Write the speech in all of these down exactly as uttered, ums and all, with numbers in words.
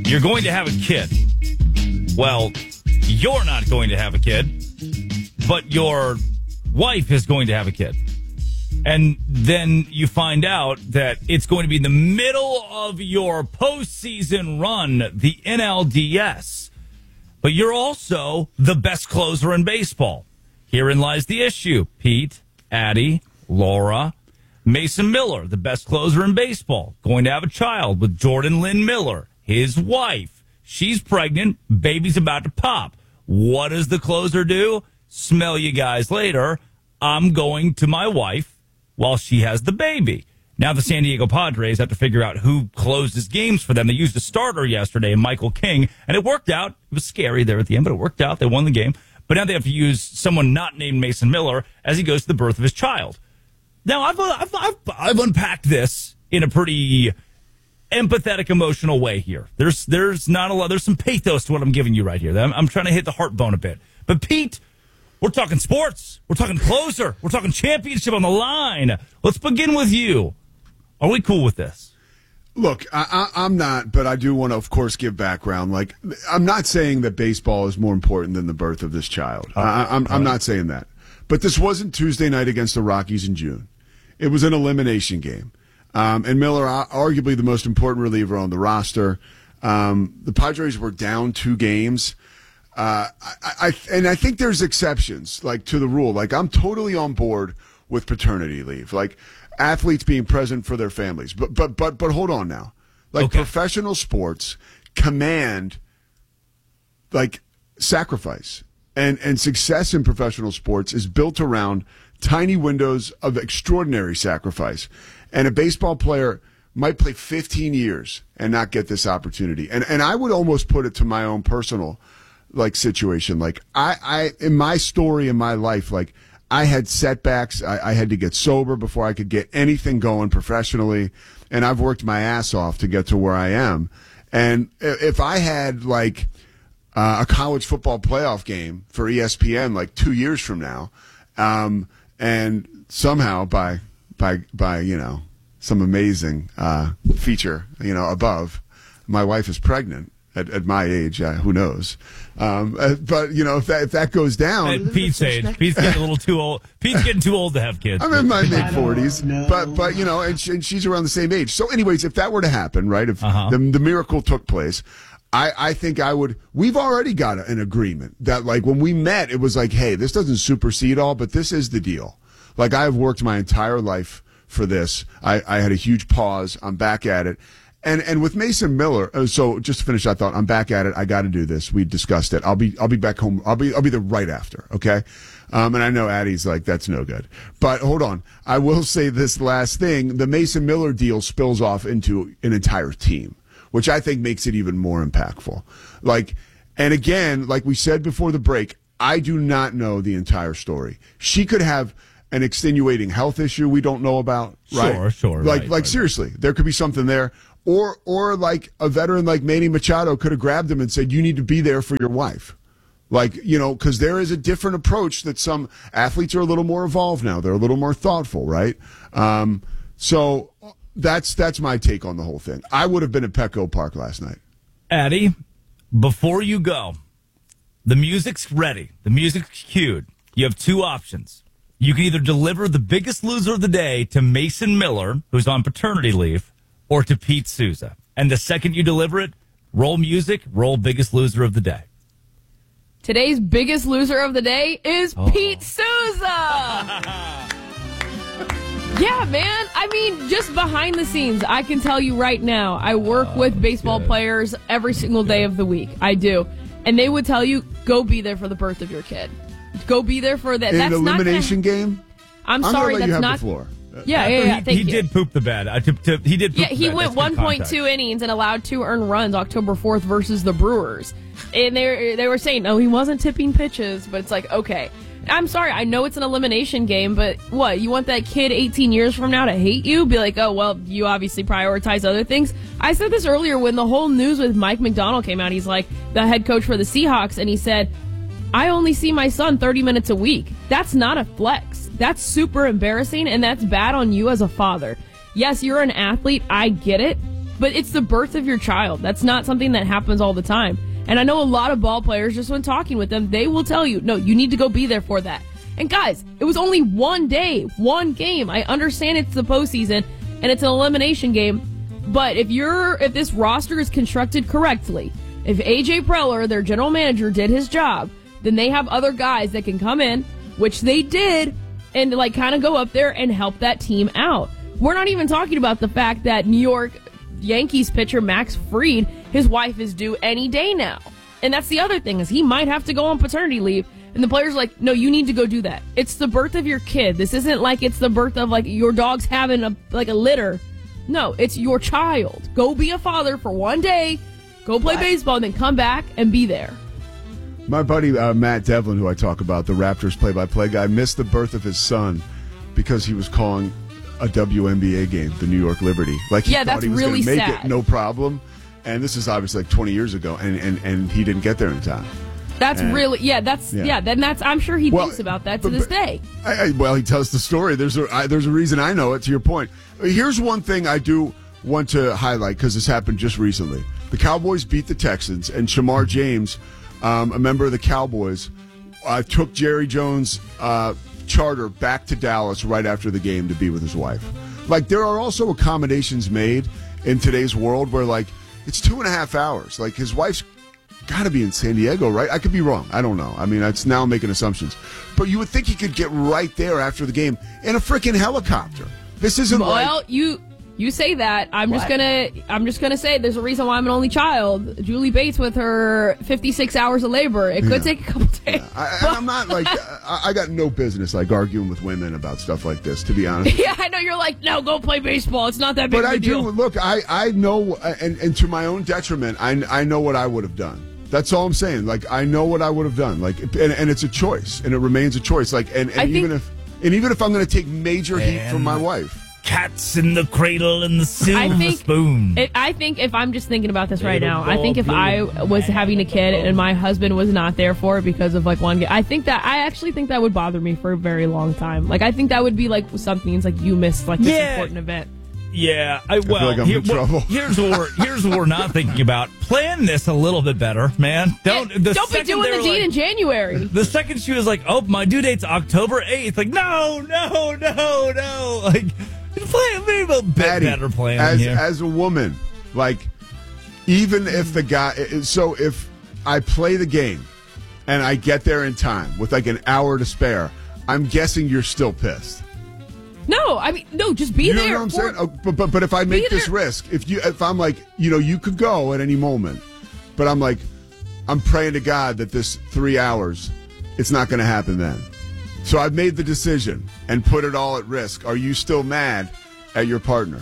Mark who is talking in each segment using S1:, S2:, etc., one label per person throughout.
S1: you're going to have a kid. Well, you're not going to have a kid, but your wife is going to have a kid. And then you find out that it's going to be in the middle of your postseason run, the N L D S. But you're also the best closer in baseball. Herein lies the issue. Pete, Addie, Laura, Mason Miller, the best closer in baseball, going to have a child with Jordan Lynn Miller, his wife. She's pregnant. Baby's about to pop. What does the closer do? Smell you guys later. I'm going to my wife while she has the baby. Now the San Diego Padres have to figure out who closed his games for them. They used a starter yesterday, Michael King, and it worked out. It was scary there at the end, but it worked out. They won the game. But now they have to use someone not named Mason Miller as he goes to the birth of his child. Now, I've, I've, I've, I've unpacked this in a pretty empathetic, emotional way here. There's there's not a lot. There's some pathos to what I'm giving you right here. I'm, I'm trying to hit the heart bone a bit. But, Pete, we're talking sports. We're talking closer. We're talking championship on the line. Let's begin with you. Are we cool with this?
S2: Look, I, I, I'm not, but I do want to, of course, give background. Like, I'm not saying that baseball is more important than the birth of this child. Uh, I, I'm, I'm not saying that. But this wasn't Tuesday night against the Rockies in June. It was an elimination game. Um, and Miller, arguably the most important reliever on the roster. Um, the Padres were down two games. Uh, I, I, and I think there's exceptions, like, to the rule. Like, I'm totally on board with paternity leave. Like, athletes being present for their families. But but but but hold on now. Like, okay. Professional sports command, like, sacrifice. And and success in professional sports is built around tiny windows of extraordinary sacrifice. And a baseball player might play fifteen years and not get this opportunity. And and I would almost put it to my own personal, like, situation. Like, I, I in my story in my life, like, I had setbacks. I, I had to get sober before I could get anything going professionally. And I've worked my ass off to get to where I am. And if I had, like, uh, a college football playoff game for E S P N, like, two years from now, um, and somehow by, by, by, you know, some amazing, uh, feature, you know, above, my wife is pregnant. At, at my age, uh, who knows? Um, uh, but, you know, if that if that goes down,
S1: at Pete's age, Pete's getting a little too old. Pete's getting too old to have kids.
S2: I'm in my mid forties, but but you know, and, she, and she's around the same age. So, anyways, if that were to happen, right? If uh-huh. the, the miracle took place, I I think I would. We've already got an agreement that, like, when we met, it was like, hey, this doesn't supersede all, but this is the deal. Like, I have worked my entire life for this. I I had a huge pause. I'm back at it. And and with Mason Miller, so just to finish that thought, I'm back at it. I got to do this. We discussed it. I'll be I'll be back home. I'll be I'll be there right after. Okay, um, and I know Addie's like, that's no good. But hold on, I will say this last thing: the Mason Miller deal spills off into an entire team, which I think makes it even more impactful. Like, and again, like we said before the break, I do not know the entire story. She could have an extenuating health issue we don't know about. Right?
S1: Sure, sure.
S2: Like
S1: right,
S2: like
S1: right,
S2: seriously, there could be something there. Or, or like a veteran like Manny Machado could have grabbed him and said, you need to be there for your wife. Like, you know, because there is a different approach that some athletes are a little more evolved now. They're a little more thoughtful, right? Um, so that's that's my take on the whole thing. I would have been at Petco Park last night.
S1: Addie, before you go, the music's ready. The music's cued. You have two options. You can either deliver the biggest loser of the day to Mason Miller, who's on paternity leave, or to Pete Souza. And the second you deliver it, roll music, roll biggest loser of the day.
S3: Today's biggest loser of the day is oh. Pete Souza. Yeah, man. I mean, just behind the scenes, I can tell you right now, I work oh, with baseball good. players every single day of the week. I do. And they would tell you, go be there for the birth of your kid. Go be there for that.
S2: In
S3: that's
S2: an elimination
S3: not gonna...
S2: game?
S3: I'm,
S2: I'm
S3: sorry,
S2: let
S3: that's
S2: you have
S3: not...
S2: the floor.
S3: Yeah, yeah, yeah.
S1: He,
S3: thank
S1: he
S3: you.
S1: did poop the bed. Uh, to, to, he did. Poop
S3: yeah, he
S1: the
S3: went one point two innings and allowed two earned runs October fourth versus the Brewers, and they they were saying, no, he wasn't tipping pitches, but it's like, okay, I'm sorry, I know it's an elimination game, but what, you want that kid eighteen years from now to hate you? Be like, oh well, you obviously prioritize other things. I said this earlier when the whole news with Mike McDonald came out. He's like the head coach for the Seahawks, and he said, I only see my son thirty minutes a week. That's not a flex. That's super embarrassing, and that's bad on you as a father. Yes, you're an athlete. I get it. but it's the birth of your child. That's not something that happens all the time. And I know a lot of ball players, just when talking with them, they will tell you, no, you need to go be there for that. And guys, it was only one day, one game. I understand it's the postseason and it's an elimination game, but if you're if this roster is constructed correctly, if A J Preller, their general manager, did his job, then they have other guys that can come in, which they did, and like kind of go up there and help that team out. We're not even talking about the fact that New York Yankees pitcher Max Fried, his wife is due any day now. And that's the other thing, is he might have to go on paternity leave. And the player's like, no, you need to go do that. It's the birth of your kid. This isn't like it's the birth of like your dog's having a like a litter. No, it's your child. Go be a father for one day, go play baseball, and then come back and be there.
S2: My buddy uh, Matt Devlin, who I talk about, the Raptors play-by-play guy, missed the birth of his son because he was calling a W N B A game, the New York Liberty. Like he
S3: yeah,
S2: thought
S3: that's
S2: he was
S3: really
S2: going to make
S3: sad.
S2: it, no problem. And this is obviously like twenty years ago, and, and, and he didn't get there in time.
S3: That's
S2: and,
S3: really, yeah, that's, yeah.
S2: yeah,
S3: then that's, I'm sure he
S2: well,
S3: thinks about that to
S2: but,
S3: this
S2: but,
S3: day.
S2: I, I, well, he tells the story. There's a, I, there's a reason I know it, to your point. Here's one thing I do want to highlight, because this happened just recently. The Cowboys beat the Texans, and Shamar James, um, a member of the Cowboys, uh, took Jerry Jones' uh, charter back to Dallas right after the game to be with his wife. Like, there are also accommodations made in today's world where, like, it's two and a half hours. Like, his wife's got to be in San Diego, right? I could be wrong. I don't know. I mean, it's now making assumptions. But you would think he could get right there after the game in a freaking helicopter. This isn't
S3: well,
S2: like...
S3: Well, you... You say that. I'm what? just gonna. I'm just gonna say there's a reason why I'm an only child. Julie Bates with her fifty-six hours of labor. It could yeah. take a couple days.
S2: Yeah. I, I'm not like I, I got no business like arguing with women about stuff like this. To be honest.
S3: Yeah, I know you're like, no, go play baseball. It's not that big.
S2: But
S3: of a
S2: I
S3: deal.
S2: do. Look, I I know, and and to my own detriment, I I know what I would have done. That's all I'm saying. Like I know what I would have done. Like and, and it's a choice, and it remains a choice. Like and, and even if and even if I'm going to take major heat from my wife.
S1: Cats in the cradle and the silver
S3: think,
S1: spoon.
S3: It, I think if I'm just thinking about this right now, I think if I was having a kid and my husband was not there for it because of like one, I think that I actually think that would bother me for a very long time. Like I think that would be like something. It's like you missed like this
S1: yeah.
S3: important event.
S1: Yeah, I, well,
S2: I feel like I'm
S1: here,
S2: in trouble.
S1: Well, here's what we're here's what we're not thinking about. Plan this a little bit better, man. Don't
S3: yeah,
S1: the
S3: don't be doing the deed
S1: like,
S3: in January.
S1: The second she was like, "Oh, my due date's October eighth," like, no, no, no, no, like. Play maybe a bit
S2: Patty,
S1: better plan
S2: as,
S1: here.
S2: As a woman, like, even if the guy, so if I play the game and I get there in time with like an hour to spare, I'm guessing you're still pissed.
S3: No, I mean, no, just be
S2: you
S3: there.
S2: You know what I'm
S3: for,
S2: saying? Oh, but, but but if I make this risk, if you if I'm like, you know, you could go at any moment, but I'm like, I'm praying to God that this three hours, it's not going to happen then. So I've made the decision and put it all at risk. Are you still mad at your partner?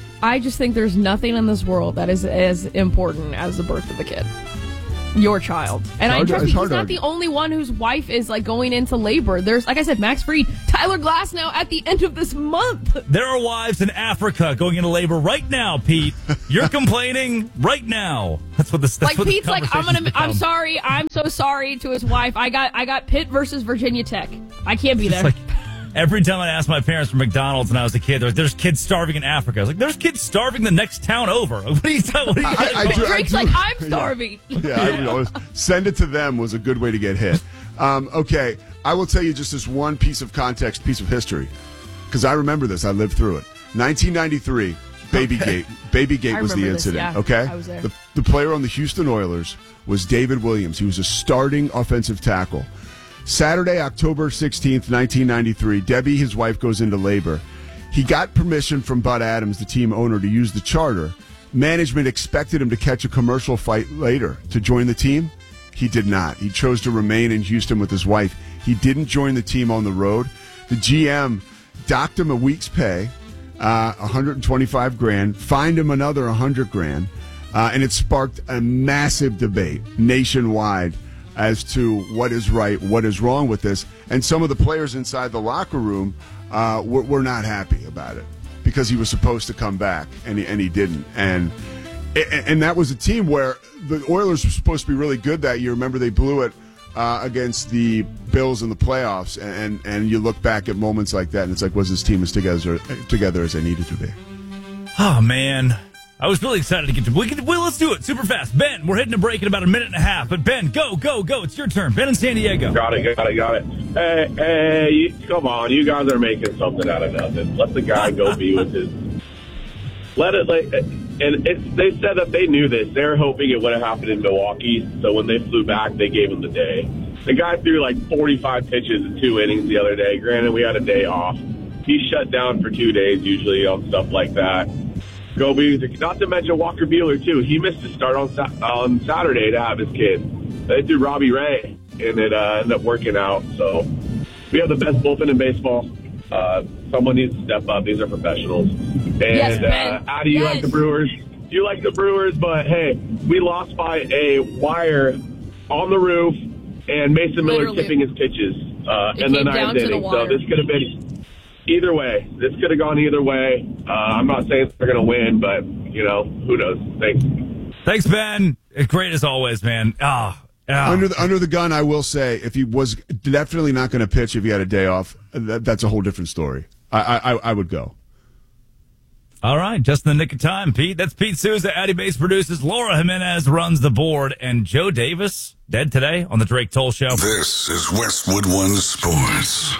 S3: I just think there's nothing in this world that is as important as the birth of a kid. Your child. And I trust me, he's not the only one whose wife is like going into labor. There's, like I said, Max Fried, Tyler Glass now at the end of this month.
S1: There are wives in Africa going into labor right now, Pete. You're complaining right now. That's what this. That's
S3: like
S1: what
S3: Pete's like, I'm gonna.
S1: become.
S3: I'm sorry. I'm so sorry to his wife. I got. I got Pitt versus Virginia Tech. I can't be there.
S1: Like, every time I asked my parents for McDonald's when I was a kid, they're like, "There's kids starving in Africa." I was like, "There's kids starving the next town over." What are you talking? What are you
S2: I, I do,
S3: Drake's
S2: I do,
S3: like, I'm starving.
S2: Yeah, yeah, I know. Send it to them was a good way to get hit. Um, okay, I will tell you just this one piece of context, piece of history, because I remember this. I lived through it. nineteen ninety-three, Babygate. Babygate was the incident.
S3: This, yeah.
S2: Okay,
S3: I was there.
S2: The, the player on the Houston Oilers was David Williams. He was a starting offensive tackle. Saturday, October sixteenth, nineteen ninety-three, Debbie, his wife, goes into labor. He got permission from Bud Adams, the team owner, to use the charter. Management expected him to catch a commercial flight later to join the team. He did not. He chose to remain in Houston with his wife. He didn't join the team on the road. The G M docked him a week's pay, uh, one hundred twenty-five grand, fined him another one hundred grand, uh, and it sparked a massive debate nationwide as to what is right, what is wrong with this. And some of the players inside the locker room uh, were, were not happy about it because he was supposed to come back, and he, and he didn't. And and that was a team where the Oilers were supposed to be really good that year. Remember, they blew it uh, against the Bills in the playoffs. And, and you look back at moments like that, and it's like, was this team as together, together as they needed to be?
S1: Oh, man. I was really excited to get to. We can, well, let's do it super fast. Ben, we're hitting a break in about a minute and a half. But Ben, go, go, go! It's your turn. Ben in San Diego.
S4: Got it, got it, got it. Hey, hey, you, come on! You guys are making something out of nothing. Let the guy go be with his. Let it like. And it's, they said that they knew this. They were hoping it would have happened in Milwaukee. So when they flew back, they gave him the day. The guy threw like forty-five pitches in two innings the other day. Granted, we had a day off. He's shut down for two days usually on stuff like that. Go be, not to mention Walker Buehler, too. He missed his start on on Saturday to have his kid. They threw Robbie Ray, and it uh, ended up working out. So we have the best bullpen in baseball. Uh, someone needs to step up. These are professionals. And
S3: yes,
S4: uh, how do you
S3: yes.
S4: like the Brewers? You like the Brewers, but, hey, we lost by a wire on the roof, and Mason Miller
S3: Literally.
S4: tipping his pitches uh, in the ninth inning. So this could have been... Either way, this could have gone either way. Uh, I'm not saying they're going to win, but, you know, who knows? Thanks.
S1: Thanks, Ben. Great as always, man. Ah, oh, oh.
S2: Under the under the gun, I will say, if he was definitely not going to pitch if he had a day off, that, that's a whole different story. I, I I would go.
S1: All right, just in the nick of time, Pete. That's Pete Souza. Addie Bates produces. Laura Jimenez runs the board, and Joe Davis dead today on the Drake Toll Show.
S5: This is Westwood One Sports.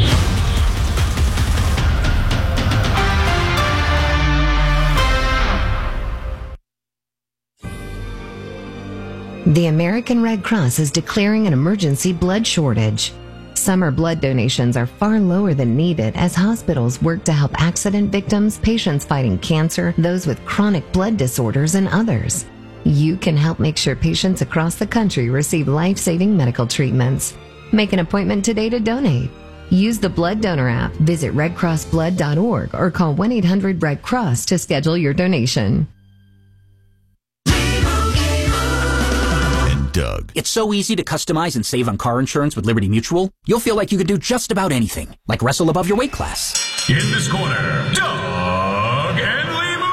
S6: The American Red Cross is declaring an emergency blood shortage. Summer blood donations are far lower than needed as hospitals work to help accident victims, patients fighting cancer, those with chronic blood disorders, and others. You can help make sure patients across the country receive life-saving medical treatments. Make an appointment today to donate. Use the Blood Donor app, visit red cross blood dot org, or call one eight hundred red cross to schedule your donation.
S7: Doug. It's so easy to customize and save on car insurance with Liberty Mutual. You'll feel like you could do just about anything, like wrestle above your weight class.
S8: In this corner, Doug and Limu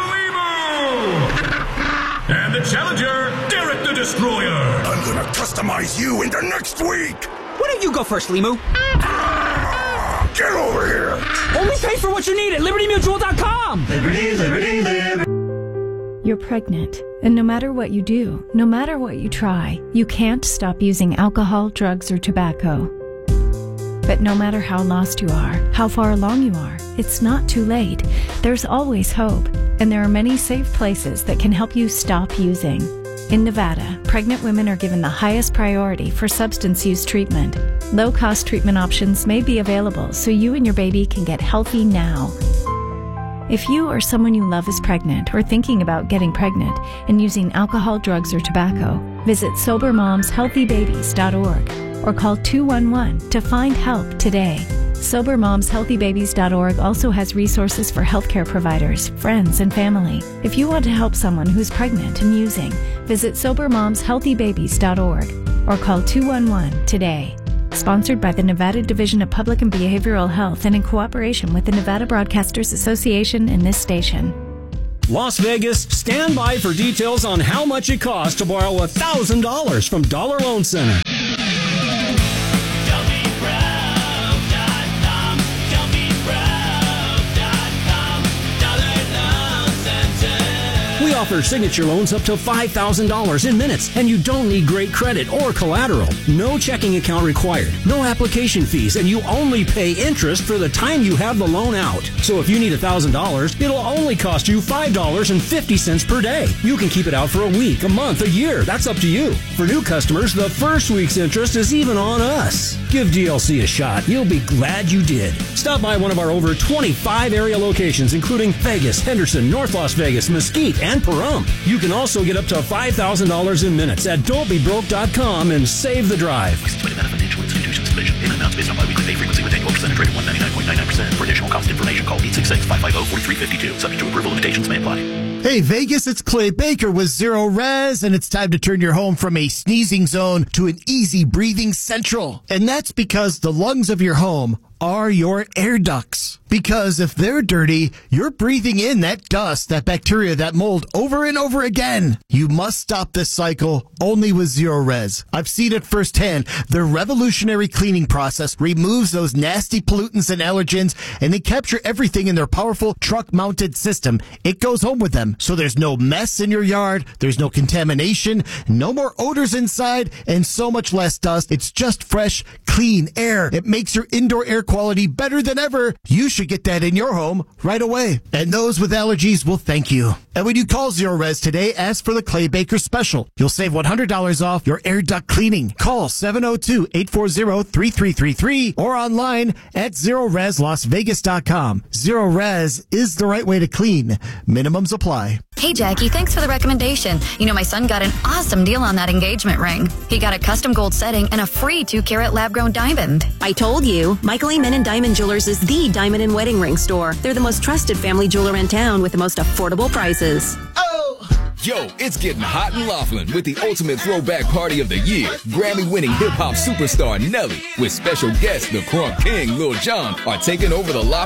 S8: Limu! And the challenger, Derek the Destroyer.
S5: I'm gonna customize you into next week.
S7: Why don't you go first, Limu?
S5: Get over here.
S7: Only pay for what you need at liberty mutual dot com.
S8: Liberty, liberty, liberty.
S9: You're pregnant, and no matter what you do, no matter what you try, you can't stop using alcohol, drugs, or tobacco. But no matter how lost you are, how far along you are, it's not too late. There's always hope, and there are many safe places that can help you stop using. In Nevada, pregnant women are given the highest priority for substance use treatment. Low-cost treatment options may be available so you and your baby can get healthy now. If you or someone you love is pregnant or thinking about getting pregnant and using alcohol, drugs, or tobacco, visit sober moms healthy babies dot org or call two one one to find help today. sober moms healthy babies dot org also has resources for healthcare providers, friends, and family. If you want to help someone who's pregnant and using, visit sober moms healthy babies dot org or call two one one today. Sponsored by the Nevada Division of Public and Behavioral Health and in cooperation with the Nevada Broadcasters Association and this station.
S10: Las Vegas, stand by for details on how much it costs to borrow one thousand dollars from Dollar Loan Center. We offer signature loans up to five thousand dollars in minutes, and you don't need great credit or collateral. No checking account required, no application fees, and you only pay interest for the time you have the loan out. So if you need one thousand dollars, it'll only cost you five dollars and fifty cents per day. You can keep it out for a week, a month, a year. That's up to you. For new customers, the first week's interest is even on us. Give D L C a shot. You'll be glad you did. Stop by one of our over twenty-five area locations, including Vegas, Henderson, North Las Vegas, Mesquite, and Pahrump. You can also get up to five thousand dollars in minutes at don't be broke dot com and save the drive.
S8: Financial institutions division. Payment amounts based on biweekly pay frequency with annual percentage rate of one ninety-nine point nine nine percent. For additional cost information, call eight six six, five five zero, four three five two. Subject to approval, limitations may apply.
S11: Hey Vegas, it's Clay Baker with Zero Res, and it's time to turn your home from a sneezing zone to an easy breathing central. And that's because the lungs of your home are your air ducts. Because if they're dirty, you're breathing in that dust, that bacteria, that mold over and over again. You must stop this cycle only with Zero-Res. I've seen it firsthand. Their revolutionary cleaning process removes those nasty pollutants and allergens, and they capture everything in their powerful truck-mounted system. It goes home with them, so there's no mess in your yard, there's no contamination, no more odors inside, and so much less dust. It's just fresh, clean air. It makes your indoor air quality better than ever. You should get that in your home right away. And those with allergies will thank you. And when you call Zero-Res today, ask for the Clay Baker special. You'll save one hundred dollars off your air duct cleaning. Call seven oh two, eight four zero, three three three three or online at zero res las vegas dot com. Zero-Res is the right way to clean. Minimums apply.
S12: Hey, Jackie, thanks for the recommendation. You know, my son got an awesome deal on that engagement ring. He got a custom gold setting and a free two-carat lab-grown diamond.
S13: I told you, Michael Amen Diamond Jewelers is the diamond and wedding ring store. They're the most trusted family jeweler in town with the most affordable prices.
S14: Oh! Yo, it's getting hot in Laughlin with the ultimate throwback party of the year. Grammy-winning hip-hop superstar Nelly with special guests the Crunk King, Lil Jon, are taking over the Laughlin